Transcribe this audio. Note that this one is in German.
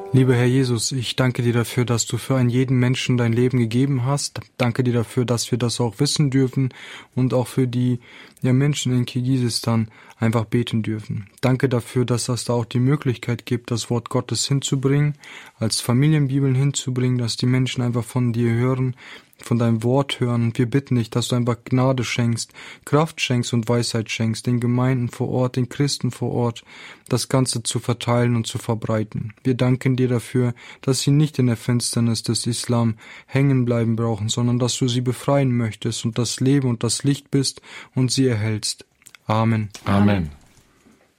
Lieber Herr Jesus, ich danke dir dafür, dass du für einen jeden Menschen dein Leben gegeben hast. Danke dir dafür, dass wir das auch wissen dürfen und auch für die Menschen in Kirgisistan einfach beten dürfen. Danke dafür, dass es da auch die Möglichkeit gibt, das Wort Gottes hinzubringen, als Familienbibeln hinzubringen, dass die Menschen einfach von dir hören, von deinem Wort hören. Und wir bitten dich, dass du einfach Gnade schenkst, Kraft schenkst und Weisheit schenkst, den Gemeinden vor Ort, den Christen vor Ort, das Ganze zu verteilen und zu verbreiten. Wir danken dir dafür, dass sie nicht in der Finsternis des Islam hängen bleiben brauchen, sondern dass du sie befreien möchtest und das Leben und das Licht bist und sie erhältst. Amen. Amen.